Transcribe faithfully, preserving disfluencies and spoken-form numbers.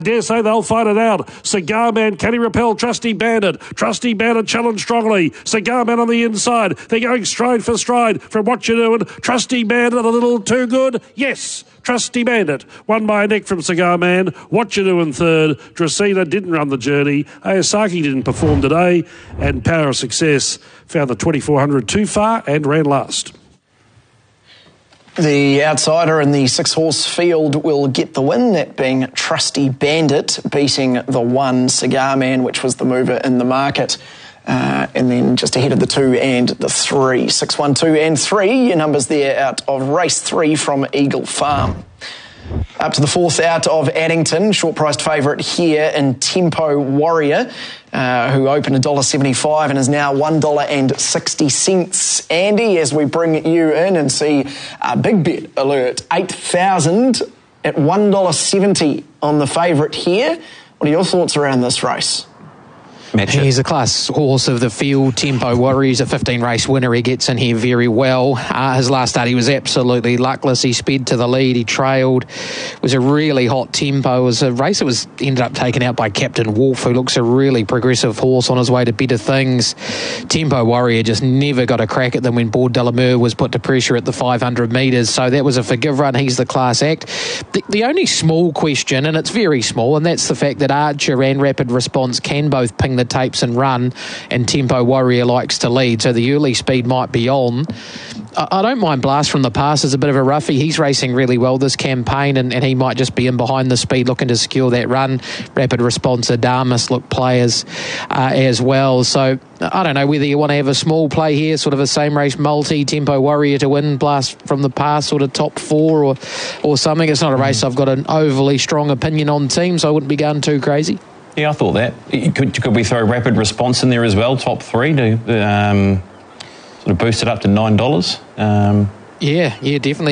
Dare say they'll fight it out. Cigar Man, can he repel Trusty Bandit? Trusty Bandit challenged strongly. Cigar Man on the inside. They're going stride for stride from what you're doing. Trusty Bandit a little too good. Yes, Trusty Bandit won by a neck from Cigar Man. What you doing third. Dracena didn't run the journey. Ayasaki didn't perform today. And Power of Success found the twenty-four hundred too far and ran last. The outsider in the six-horse field will get the win, that being Trusty Bandit, beating the one Cigar Man, which was the mover in the market. Uh, and then just ahead of the two and the three. Six, one, two and three, your numbers there out of race three from Eagle Farm. Up to the fourth out of Addington, short-priced favourite here in Tempo Warrior, uh, who opened one dollar seventy-five and is now one dollar sixty. Andy, as we bring you in and see a big bet alert, eight thousand at one dollar seventy on the favourite here. What are your thoughts around this race? He's a class horse of the field. Tempo Warrior, he's a fifteen race winner. He gets in here very well. Uh, his last start, he was absolutely luckless. He sped to the lead. He trailed. It was a really hot tempo. It was a race that was ended up taken out by Captain Wolf, who looks a really progressive horse on his way to better things. Tempo Warrior just never got a crack at them when Board de la Mer was put to pressure at the five hundred metres. So that was a forgive run. He's the class act. The, the only small question, and it's very small, and that's the fact that Archer and Rapid Response can both ping the the tapes and run, and Tempo Warrior likes to lead, so the early speed might be on. I, I don't mind Blast from the Past as a bit of a roughie. He's racing really well this campaign, and, and he might just be in behind the speed looking to secure that run. Rapid Response, Adamus look players uh, as well, so I don't know whether you want to have a small play here, sort of a same race multi, Tempo Warrior to win, Blast from the Past sort of top four or, or something. It's not a race I've got an overly strong opinion on team, so I wouldn't be going too crazy. Yeah, I thought that. Could, could we throw Rapid Response in there as well, top three, to um, sort of boost it up to nine dollars? Um, yeah, yeah, definitely.